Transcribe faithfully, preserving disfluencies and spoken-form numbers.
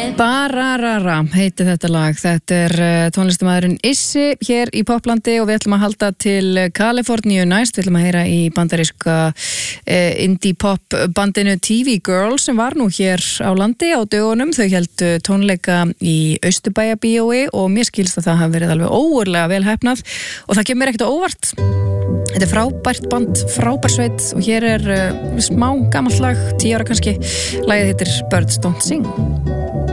Bararara heiti þetta lag. Þetta er uh, tónlistamæðurinn Issi hér í Poplandi og við ætlum að halda til Kaliforníu næst. Við ætlum að heyra í bandaríska uh, indie pop bandinu T V Girls sem var nú hér á landi á dögunum. Þau héldu tónleika í Austurbæjarbíói og mér skilst að það hafi verið alveg ógurlega vel heppnað og það kemur ekkert á óvart. Þetta er frábært band, frábær sveit og hér er uh, smá gamalt lag, tíu ára kannski. Lagið heitir Birds Don't Sing.